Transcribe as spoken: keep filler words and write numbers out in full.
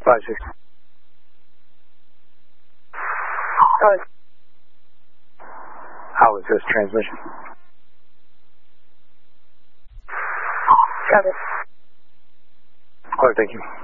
five six. Oh, How is this transmission? got it. All right, thank you.